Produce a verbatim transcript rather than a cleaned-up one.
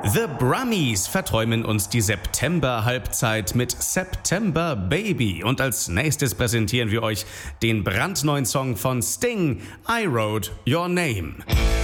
The Brummies verträumen uns die September-Halbzeit mit September Baby. Und als nächstes präsentieren wir euch den brandneuen Song von Sting, I Wrote Your Name.